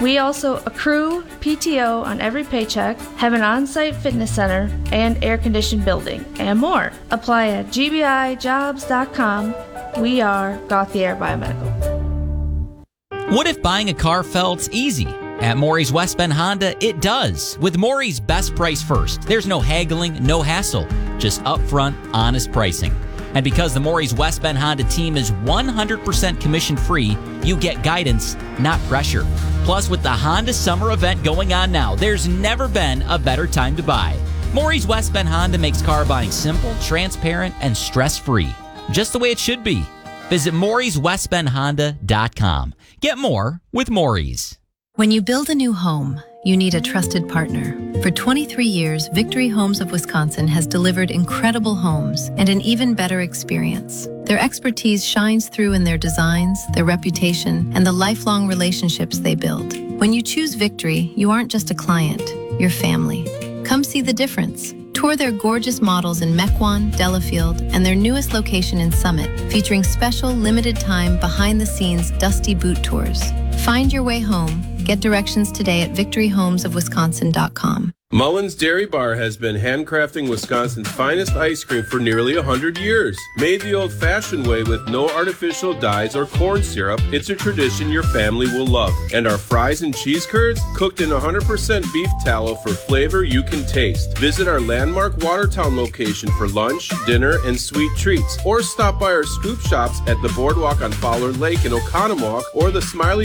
We also accrue PTO on every paycheck, have an on-site fitness center and air-conditioned building, and more. Apply at gbijobs.com. We are Gauthier Biomedical. What if buying a car felt easy? At Maury's West Bend Honda, it does. With Maury's best price first, there's no haggling, no hassle, just upfront, honest pricing. And because the Maury's West Bend Honda team is 100% commission-free, you get guidance, not pressure. Plus, with the Honda Summer event going on now, there's never been a better time to buy. Maury's West Bend Honda makes car buying simple, transparent, and stress-free. Just the way it should be. Visit Maury'sWestBendHonda.com. Get more with Maury's. When you build a new home, you need a trusted partner. For 23 years, Victory Homes of Wisconsin has delivered incredible homes and an even better experience. Their expertise shines through in their designs, their reputation, and the lifelong relationships they build. When you choose Victory, you aren't just a client, you're family. Come see the difference. Tour their gorgeous models in Mequon, Delafield, and their newest location in Summit, featuring special limited-time behind-the-scenes dusty boot tours. Find your way home. Get directions today at victoryhomesofwisconsin.com. Mullins Dairy Bar has been handcrafting Wisconsin's finest ice cream for nearly 100 years. Made the old-fashioned way with no artificial dyes or corn syrup, it's a tradition your family will love. And our fries and cheese curds, cooked in 100% beef tallow for flavor you can taste. Visit our landmark Watertown location for lunch, dinner, and sweet treats. Or stop by our scoop shops at the Boardwalk on Fowler Lake in Oconomowoc or the Smiley